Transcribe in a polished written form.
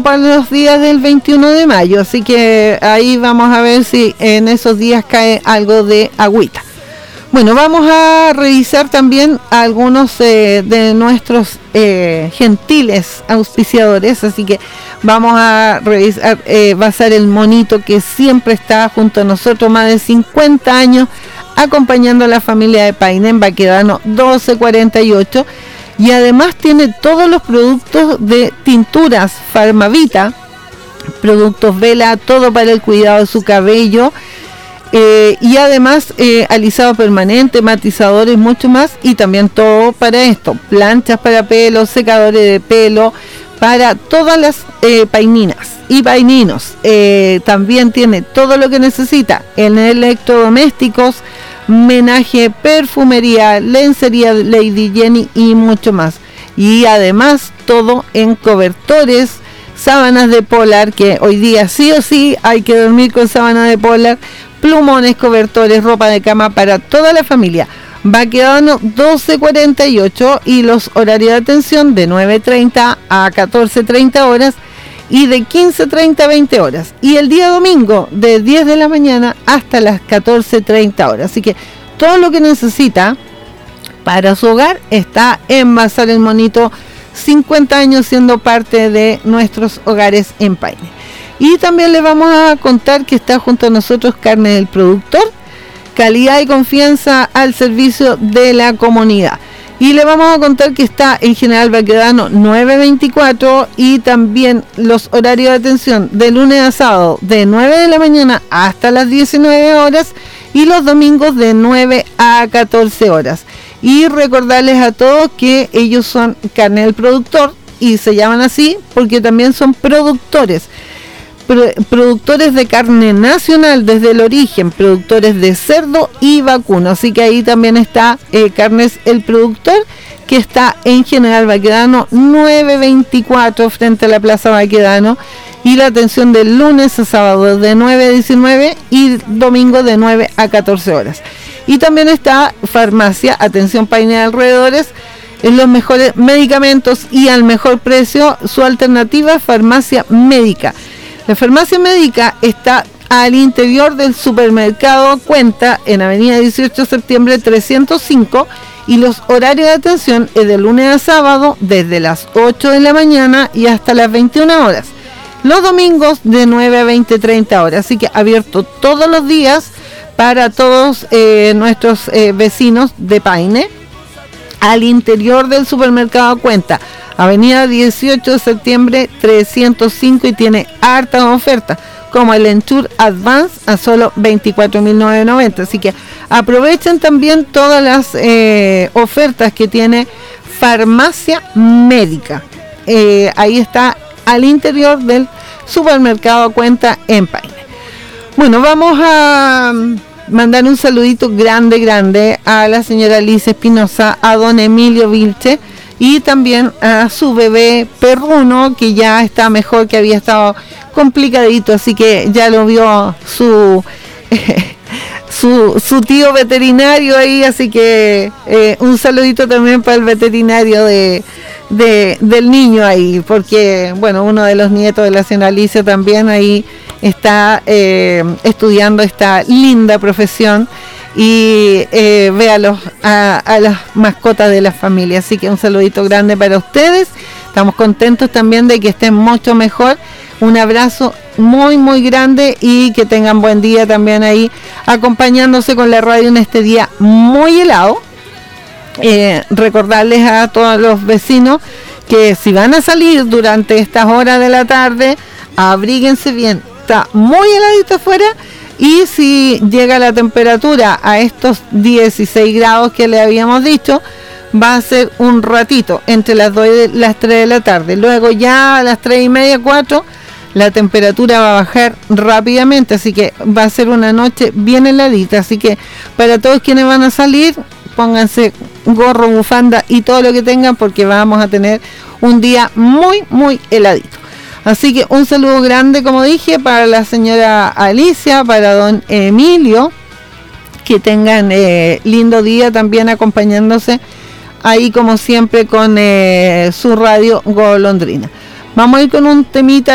para los días del 21 de mayo, así que ahí vamos a ver si en esos días cae algo de agüita. Bueno, vamos a revisar también algunos de nuestros gentiles auspiciadores, así que vamos a revisar, va a ser el monito que siempre está junto a nosotros, más de 50 años, acompañando a la familia de Paine en Baquedano 1248, y además tiene todos los productos de tinturas Farmavita, productos Vela, todo para el cuidado de su cabello, y además alisado permanente, matizadores, mucho más, y también todo para esto, planchas para pelo, secadores de pelo, para todas las paininas y paininos. También tiene todo lo que necesita en electrodomésticos, menaje, perfumería, lencería Lady Jenny y mucho más. Y además todo en cobertores, sábanas de polar, que hoy día sí o sí hay que dormir con sábanas de polar, plumones, cobertores, ropa de cama para toda la familia. Baquedano 1248 y los horarios de atención de 9:30 a 14:30 horas y de 15:30 a 20 horas. Y el día domingo de 10 de la mañana hasta las 14:30 horas. Así que todo lo que necesita para su hogar está en Bazar El Monito, 50 años siendo parte de nuestros hogares en Paine. Y también le vamos a contar que está junto a nosotros Carne del Productor, calidad y confianza al servicio de la comunidad. Y le vamos a contar que está en General Baquedano 924 y también los horarios de atención de lunes a sábado de 9 de la mañana hasta las 19 horas y los domingos de 9 a 14 horas. Y recordarles a todos que ellos son Carne del Productor y se llaman así porque también son productores de carne nacional desde el origen, productores de cerdo y vacuno. Así que ahí también está Carnes el Productor, que está en General Baquedano 924 frente a la Plaza Baquedano, y la atención del lunes a sábado de 9 a 19 y domingo de 9 a 14 horas. Y también está Farmacia Atención Paine Alrededores, en los mejores medicamentos y al mejor precio, su alternativa Farmacia Médica. La farmacia médica está al interior del supermercado Cuenta en Avenida 18 de septiembre 305 y los horarios de atención es de lunes a sábado desde las 8 de la mañana y hasta las 21 horas. Los domingos de 9 a 20:30 horas, así que abierto todos los días para todos nuestros vecinos de Paine al interior del supermercado Cuenta. Avenida 18 de septiembre 305 y tiene hartas ofertas como el Enchur Advance a solo 24.990. Así que aprovechen también todas las ofertas que tiene Farmacia Médica. Ahí está al interior del supermercado Cuenta en Paine. Bueno, vamos a mandar un saludito grande a la señora Liz Espinosa, a don Emilio Vilche, y también a su bebé perruno, que ya está mejor, que había estado complicadito, así que ya lo vio su tío veterinario ahí, así que un saludito también para el veterinario del niño ahí, porque bueno, uno de los nietos de la señora Alicia también ahí está estudiando esta linda profesión y ve a las mascotas de la familia. Así que un saludito grande para ustedes. Estamos contentos también de que estén mucho mejor. Un abrazo muy grande y que tengan buen día también ahí acompañándose con la radio en este día muy helado. Recordarles a todos los vecinos que si van a salir durante estas horas de la tarde, abríguense bien, está muy heladito afuera. Y si llega la temperatura a estos 16 grados que le habíamos dicho, va a ser un ratito, entre las 2 y las 3 de la tarde. Luego ya a las 3:30, 4, la temperatura va a bajar rápidamente, así que va a ser una noche bien heladita. Así que para todos quienes van a salir, pónganse gorro, bufanda y todo lo que tengan, porque vamos a tener un día muy heladito. Así que un saludo grande, como dije, para la señora Alicia, para don Emilio, que tengan lindo día también acompañándose ahí como siempre con su radio Golondrina. Vamos a ir con un temita